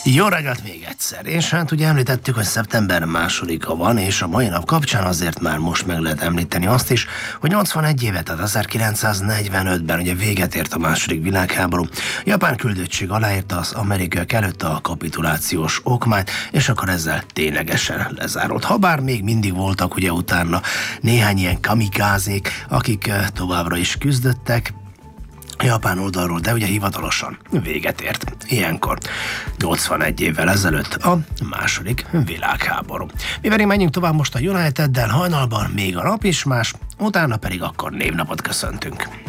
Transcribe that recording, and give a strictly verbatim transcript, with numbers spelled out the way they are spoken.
Jó reggelt még egyszer, és hát ugye említettük, hogy szeptember másodika van, és a mai nap kapcsán azért már most meg lehet említeni azt is, hogy nyolcvanegy éve, tehát ezerkilencszáznegyvenötben ugye véget ért a második világháború. Japán küldöttség aláírta az amerikaiak előtt a kapitulációs okmányt, és akkor ezzel ténylegesen lezárult. Habár még mindig voltak ugye utána néhány ilyen kamikázék, akik továbbra is küzdöttek japán oldalról, de ugye hivatalosan véget ért ilyenkor nyolcvanegy évvel ezelőtt a második világháború. Mi pedig menjünk tovább most a Uniteddel, hajnalban még a nap is más, utána pedig akkor névnapot köszöntünk.